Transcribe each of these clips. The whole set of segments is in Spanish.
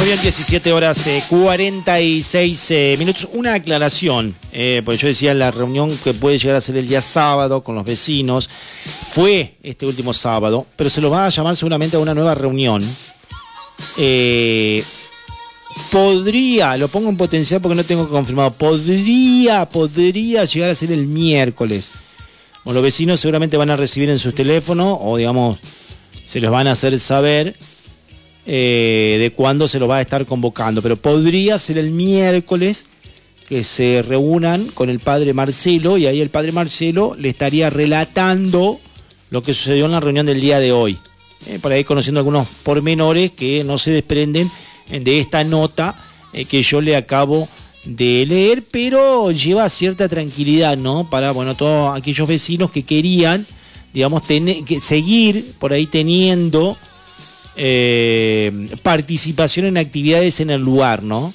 Muy bien, 17 horas 46 minutos. Una aclaración, porque yo decía la reunión que puede llegar a ser el día sábado con los vecinos, fue este último sábado, pero se lo va a llamar seguramente a una nueva reunión. Podría, lo pongo en potencial porque no tengo confirmado, podría llegar a ser el miércoles. Bueno, los vecinos seguramente van a recibir en sus teléfonos, o digamos, se los van a hacer saber de cuándo se lo va a estar convocando, pero podría ser el miércoles que se reúnan con el padre Marcelo, y ahí el padre Marcelo le estaría relatando lo que sucedió en la reunión del día de hoy, por ahí conociendo algunos pormenores que no se desprenden de esta nota que yo le acabo de leer, pero lleva cierta tranquilidad, ¿no? Para, bueno, todos aquellos vecinos que querían, digamos, seguir por ahí teniendo participación en actividades en el lugar, ¿no?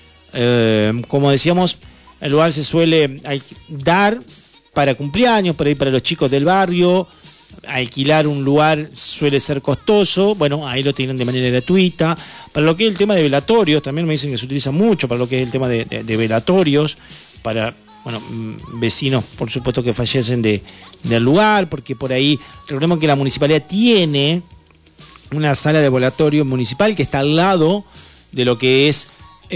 Como decíamos, el lugar se suele dar para cumpleaños, por ahí para los chicos del barrio. Alquilar un lugar suele ser costoso, bueno, ahí lo tienen de manera gratuita. Para lo que es el tema de velatorios, también me dicen que se utiliza mucho para lo que es el tema de velatorios, para, bueno, vecinos, por supuesto, que fallecen del lugar, porque por ahí, recordemos que la municipalidad tiene una sala de velatorio municipal que está al lado de lo que es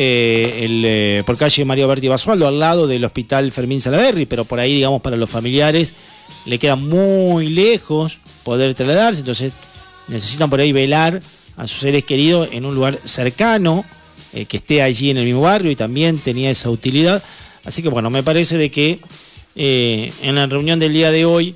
por calle Mario Berti Basualdo, al lado del hospital Fermín Salaberry, pero por ahí, digamos, para los familiares le queda muy lejos poder trasladarse, entonces necesitan por ahí velar a sus seres queridos en un lugar cercano, que esté allí en el mismo barrio, y también tenía esa utilidad. Así que bueno, me parece de que en la reunión del día de hoy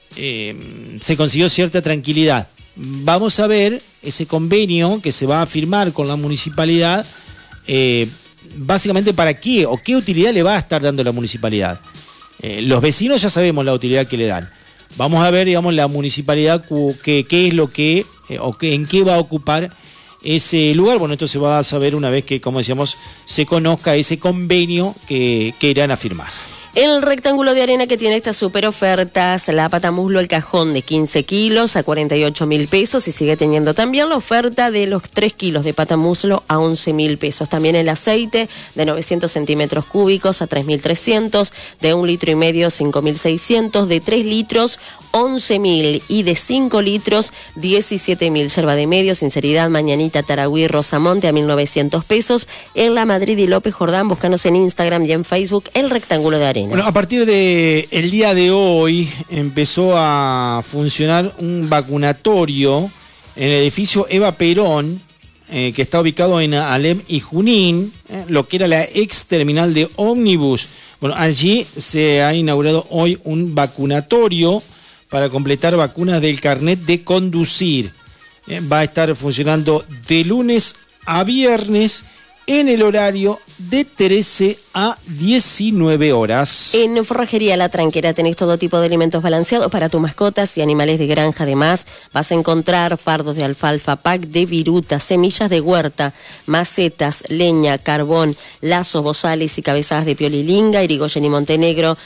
se consiguió cierta tranquilidad. Vamos a ver ese convenio que se va a firmar con la municipalidad, básicamente para qué o qué utilidad le va a estar dando la municipalidad. Los vecinos ya sabemos la utilidad que le dan. Vamos a ver, digamos, la municipalidad qué es lo que, en qué va a ocupar ese lugar. Bueno, esto se va a saber una vez que, como decíamos, se conozca ese convenio que irán a firmar. El rectángulo de arena que tiene estas super ofertas, la pata muslo al cajón de 15 kilos a 48.000 pesos, y sigue teniendo también la oferta de los 3 kilos de pata muslo a 11.000 pesos. También el aceite de 900 centímetros cúbicos a 3.300, de 1,5 litros 5.600, de 3 litros 11.000 y de 5 litros 17.000. Yerba de medio, Sinceridad, Mañanita, Taragüí, Rosamonte a 1.900 pesos. En la Madrid y López Jordán, búscanos en Instagram y en Facebook, el rectángulo de arena. Bueno, a partir del día de hoy empezó a funcionar un vacunatorio en el edificio Eva Perón, que está ubicado en Alem y Junín, lo que era la ex terminal de ómnibus. Bueno, allí se ha inaugurado hoy un vacunatorio para completar vacunas del carnet de conducir. Va a estar funcionando de lunes a viernes en el horario de 13 a 19 horas. En Forrajería La Tranquera tenés todo tipo de alimentos balanceados para tus mascotas y animales de granja. Además, vas a encontrar fardos de alfalfa, pack de viruta, semillas de huerta, macetas, leña, carbón, lazos, bozales y cabezadas de piolilinga. Irigoyen y Montenegro,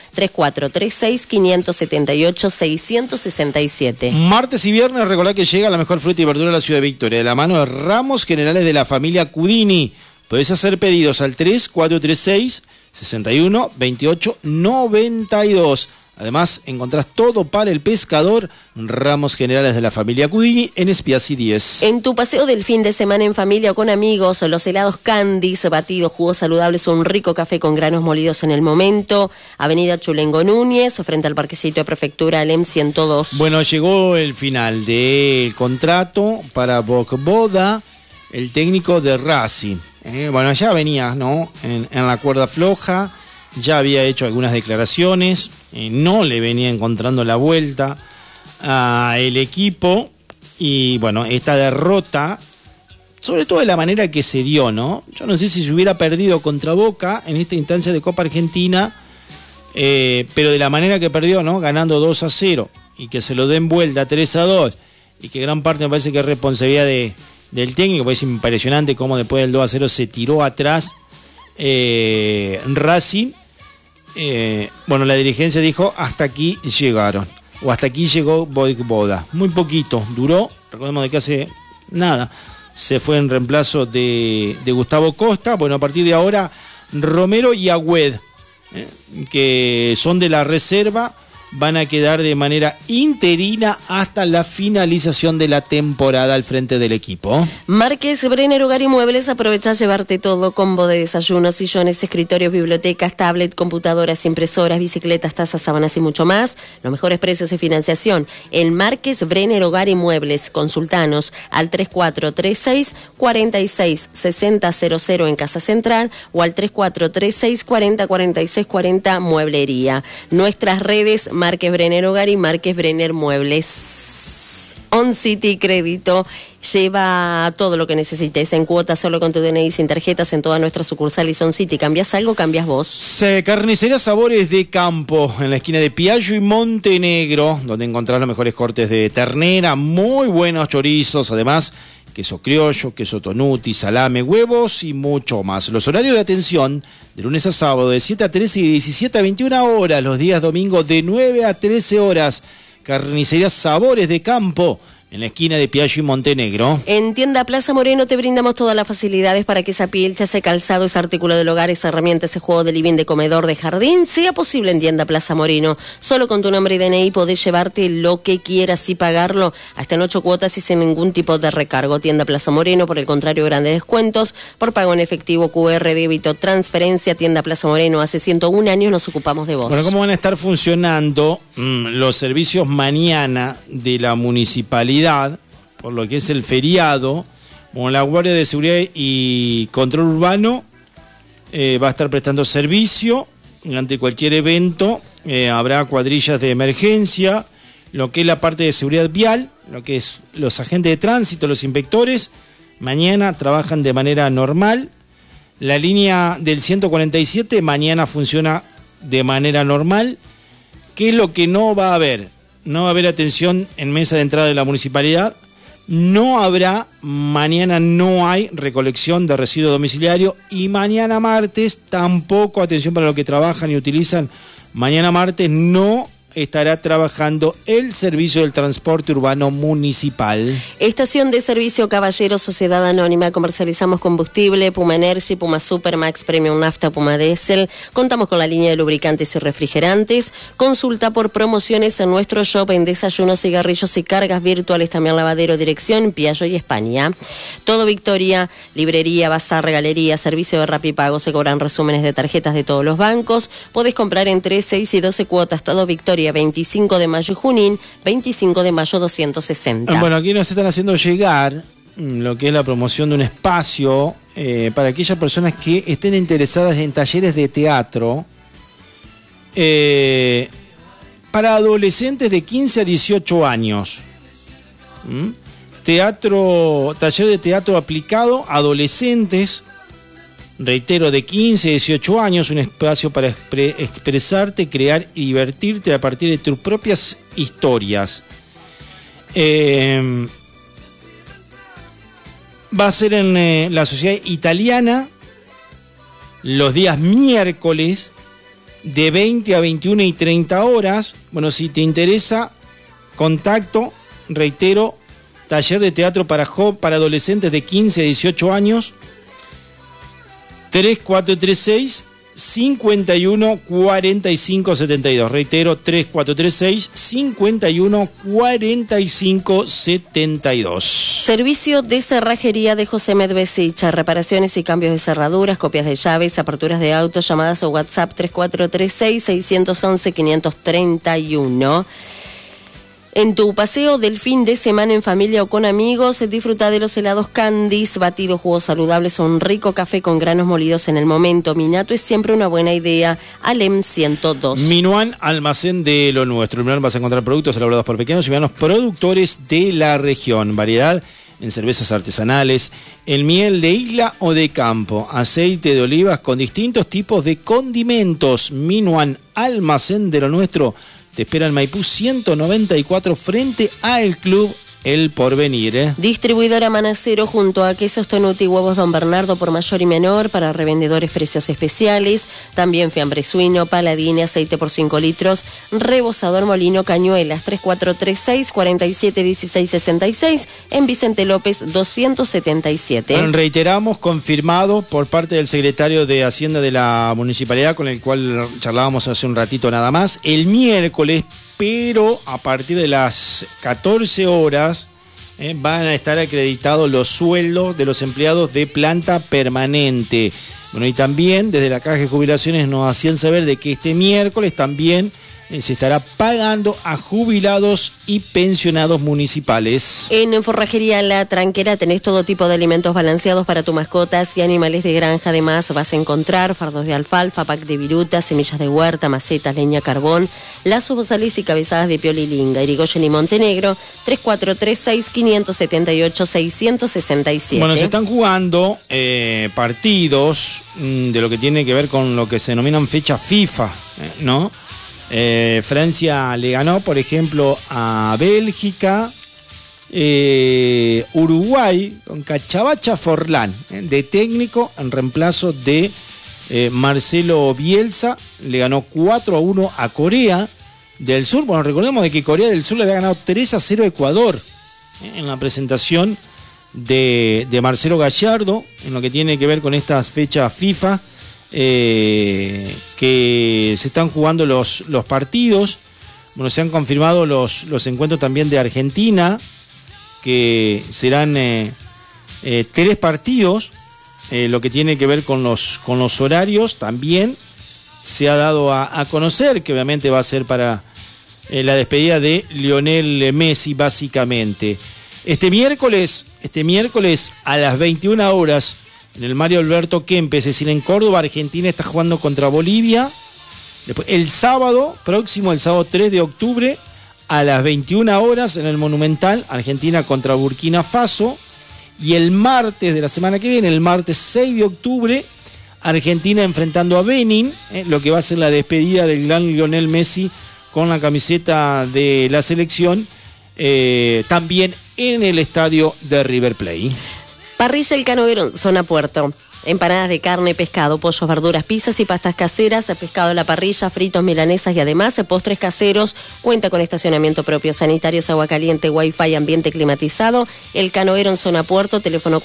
3436-578-667. Martes y viernes, recordá que llega la mejor fruta y verdura a la ciudad de Victoria, de la mano de Ramos Generales de la familia Cudini. Podés hacer pedidos al 3436-612892. Además, encontrás todo para el pescador. Ramos Generales de la familia Cudini en Espiassi 10. En tu paseo del fin de semana en familia o con amigos, los helados Candies, batidos, jugos saludables, un rico café con granos molidos en el momento. Avenida Chulengo Núñez, frente al parquecito de Prefectura Alem 102. Bueno, llegó el final del contrato para Bocboda, el técnico de Racing. Bueno, ya venía, ¿no? En la cuerda floja, ya había hecho algunas declaraciones, no le venía encontrando la vuelta al equipo, y bueno, esta derrota, sobre todo de la manera que se dio, ¿no? Yo no sé si se hubiera perdido contra Boca en esta instancia de Copa Argentina, pero de la manera que perdió, ¿no? Ganando 2-0, y que se lo den vuelta 3-2, y que gran parte me parece que es responsabilidad del técnico, porque es impresionante cómo después del 2-0 se tiró atrás Racing. Bueno, la dirigencia dijo hasta aquí llegaron, o hasta aquí llegó Bocboda. Muy poquito duró, recordemos de que hace nada, se fue en reemplazo de Gustavo Costa. Bueno, a partir de ahora, Romero y Agüed, que son de la reserva, van a quedar de manera interina hasta la finalización de la temporada al frente del equipo. Márquez Brenner Hogar y Muebles, aprovecha llevarte todo: combo de desayunos, sillones, escritorios, bibliotecas, tablet, computadoras, impresoras, bicicletas, tazas, sábanas y mucho más. Los mejores precios y financiación en Márquez Brenner Hogar y Muebles. Consultanos al 3436 46 6000 en Casa Central o al 3436 40 46 40 Mueblería. Nuestras redes: Márquez Brenner Hogar y Márquez Brenner Muebles. On City Crédito lleva todo lo que necesites en cuotas, solo con tu DNI, sin tarjetas, en toda nuestra sucursal. Y On City, ¿cambias algo? ¿Cambias vos? Carnicería Sabores de Campo, en la esquina de Piaggio y Montenegro, donde encontrás los mejores cortes de ternera, muy buenos chorizos, además queso criollo, queso tonuti, salame, huevos y mucho más. Los horarios de atención de lunes a sábado de 7 a 13 y de 17 a 21 horas, los días domingos de 9 a 13 horas. Carnicería Sabores de Campo, en la esquina de Piaggio y Montenegro. En Tienda Plaza Moreno te brindamos todas las facilidades para que esa pilcha, ese calzado, ese artículo del hogar, esa herramienta, ese juego de living, de comedor, de jardín, sea posible en Tienda Plaza Moreno. Solo con tu nombre y DNI podés llevarte lo que quieras y pagarlo hasta en 8 cuotas y sin ningún tipo de recargo. Tienda Plaza Moreno, por el contrario, grandes descuentos por pago en efectivo, QR, débito, transferencia. Tienda Plaza Moreno, hace 101 años nos ocupamos de vos. Bueno, ¿cómo van a estar funcionando los servicios mañana de la municipalidad? Por lo que es el feriado, bueno, la Guardia de Seguridad y Control Urbano va a estar prestando servicio ante cualquier evento. Habrá cuadrillas de emergencia, lo que es la parte de seguridad vial, lo que es los agentes de tránsito, los inspectores, mañana trabajan de manera normal. La línea del 147 mañana funciona de manera normal. ¿Qué es lo que no va a haber? No va a haber atención en mesa de entrada de la municipalidad. No habrá, mañana no hay recolección de residuos domiciliarios y mañana martes tampoco, atención para los que trabajan y utilizan, mañana martes no estará trabajando el servicio del transporte urbano municipal. Estación de servicio Caballero, Sociedad Anónima. Comercializamos combustible, Puma Energy, Puma Super, Max Premium Nafta, Puma Diesel. Contamos con la línea de lubricantes y refrigerantes. Consulta por promociones en nuestro shop en desayunos, cigarrillos y cargas virtuales. También lavadero, dirección Piaggio y España. Todo Victoria, librería, bazar, galería, servicio de Rapipago. Se cobran resúmenes de tarjetas de todos los bancos. Podés comprar en 3, 6 y 12 cuotas. Todo Victoria, 25 de mayo Junín, 25 de mayo 260. Bueno, aquí nos están haciendo llegar lo que es la promoción de un espacio para aquellas personas que estén interesadas en talleres de teatro para adolescentes de 15 a 18 años. Taller de teatro aplicado a adolescentes, reitero, de 15 a 18 años, un espacio para expresarte, crear y divertirte a partir de tus propias historias. Va a ser en la Sociedad Italiana los días miércoles de 20 a 21 y 30 horas. Bueno, si te interesa, contacto, reitero, taller de teatro para adolescentes de 15 a 18 años, 3436 51 45 72. Reitero, 3436 51 45 72. Servicio de cerrajería de José Medvesich. Reparaciones y cambios de cerraduras, copias de llaves, aperturas de autos, llamadas o WhatsApp 3436 611 531. En tu paseo del fin de semana en familia o con amigos, disfruta de los helados Candies, batidos, jugos saludables o un rico café con granos molidos en el momento. Minato es siempre una buena idea. Alem 102. Minuan, almacén de lo nuestro. En Minuan vas a encontrar productos elaborados por pequeños y medianos productores de la región. Variedad en cervezas artesanales, en miel de isla o de campo, aceite de olivas con distintos tipos de condimentos. Minuan, almacén de lo nuestro. Te espera en Maipú 194 frente a El Club El Porvenir. Distribuidora Manacero junto a Quesos Tonuti y Huevos Don Bernardo por mayor y menor para revendedores precios especiales. También fiambre suino, paladine, aceite por 5 litros, rebosador molino, cañuelas 3436 471666 en Vicente López 277. Reiteramos, confirmado por parte del secretario de Hacienda de la Municipalidad, con el cual charlábamos hace un ratito nada más, el miércoles, pero a partir de las 14 horas van a estar acreditados los sueldos de los empleados de planta permanente. Bueno, y también desde la Caja de Jubilaciones nos hacían saber de que este miércoles también se estará pagando a jubilados y pensionados municipales. En Forrajería La Tranquera tenés todo tipo de alimentos balanceados para tus mascotas y animales de granja. Además vas a encontrar fardos de alfalfa, pack de virutas, semillas de huerta, macetas, leña, carbón, lazos bozales y cabezadas de piolilinga. Irigoyen y Montenegro, 3436-578-667. Bueno, se están jugando partidos de lo que tiene que ver con lo que se denominan fechas FIFA, ¿no? Francia le ganó, por ejemplo, a Bélgica. Uruguay con Cachavacha Forlán de técnico en reemplazo de Marcelo Bielsa. Le ganó 4-1 a Corea del Sur. Bueno, recordemos de que Corea del Sur le había ganado 3-0 a Ecuador en la presentación de Marcelo Gallardo en lo que tiene que ver con estas fechas FIFA. Que se están jugando los partidos. Bueno, se han confirmado los encuentros también de Argentina, que serán 3 partidos. Lo que tiene que ver con los horarios también se ha dado a conocer, que obviamente va a ser para la despedida de Lionel Messi, básicamente. Este miércoles a las 21 horas en el Mario Alberto Kempes, es decir, en Córdoba, Argentina está jugando contra Bolivia. Después, el sábado 3 de octubre, a las 21 horas en el Monumental, Argentina contra Burkina Faso. Y el martes de la semana que viene, el martes 6 de octubre, Argentina enfrentando a Benin, lo que va a ser la despedida del gran Lionel Messi con la camiseta de la selección, también en el estadio de River Plate. Parrilla El Canoero, zona Puerto. Empanadas de carne, pescado, pollos, verduras, pizzas y pastas caseras, pescado a la parrilla, fritos, milanesas y además postres caseros. Cuenta con estacionamiento propio, sanitarios, agua caliente, wifi, ambiente climatizado. El Canoero en zona Puerto, teléfono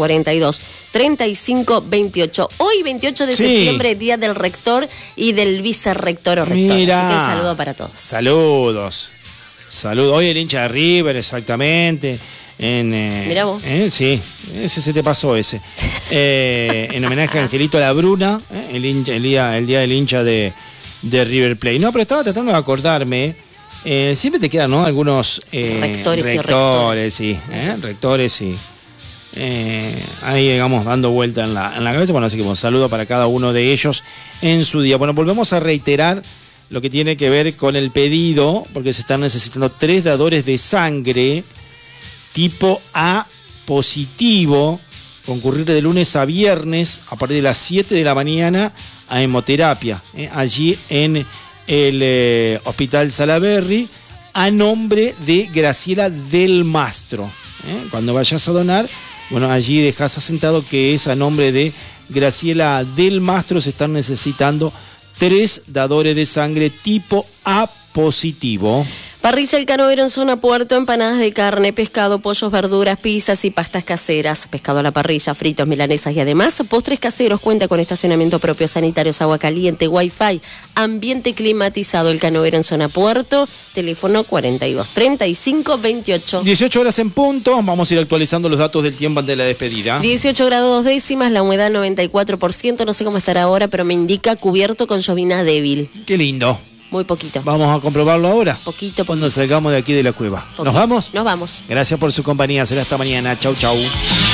42-35-28. Hoy, 28 de septiembre, día del rector y del vicerrector o rector. Mira, así que saludo para todos. Saludos. Hoy el hincha de River, exactamente. Mirá vos. Sí, ese se te pasó ese. En homenaje a Angelito Labruna, el día del hincha de River Plate. No, pero estaba tratando de acordarme. Siempre te quedan, ¿no? Algunos rectores y rectores y ahí, digamos, dando vuelta en la cabeza. Bueno, así que un saludo para cada uno de ellos en su día. Bueno, volvemos a reiterar lo que tiene que ver con el pedido, porque se están necesitando 3 dadores de sangre tipo A positivo, concurrir de lunes a viernes a partir de las 7 de la mañana a hemoterapia, allí en el Hospital Salaberry, a nombre de Graciela del Mastro. Cuando vayas a donar, bueno, allí dejas asentado que es a nombre de Graciela del Mastro. Se están necesitando 3 dadores de sangre tipo A positivo. Parrilla El Canoero en zona Puerto, empanadas de carne, pescado, pollos, verduras, pizzas y pastas caseras. Pescado a la parrilla, fritos, milanesas y además postres caseros. Cuenta con estacionamiento propio, sanitarios, agua caliente, wifi, ambiente climatizado. El Canoero en zona Puerto, teléfono 42-35-28. 18 horas en punto, vamos a ir actualizando los datos del tiempo antes de la despedida. 18 grados 2 décimas, la humedad 94%, no sé cómo estará ahora, pero me indica cubierto con llovina débil. Qué lindo. Muy poquito. Vamos a comprobarlo ahora. Poquito. Cuando salgamos de aquí de la cueva. Poquito. ¿Nos vamos? Nos vamos. Gracias por su compañía. Será hasta mañana. Chau, chau.